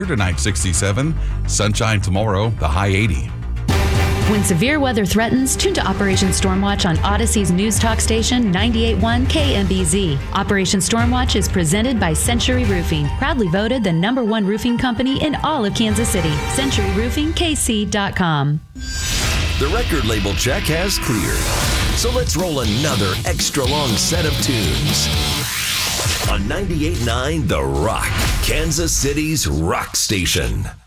Tonight 67, sunshine tomorrow, the high 80. When severe weather threatens, tune to Operation Stormwatch on Odyssey's news talk station 98.1 KMBZ. Operation Stormwatch is presented by Century Roofing, proudly voted the #1 roofing company in all of Kansas City. CenturyRoofingKC.com. The record label check has cleared, so let's roll another extra long set of tunes. On 98.9 The Rock, Kansas City's rock station.